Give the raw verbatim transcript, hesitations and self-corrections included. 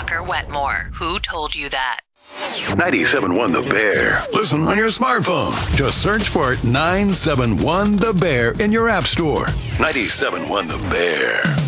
Walker Wetmore. Who told you that? ninety-seven point one The Bear. Listen on your smartphone. Just search for nine seven one The Bear in your app store. ninety-seven point one The Bear.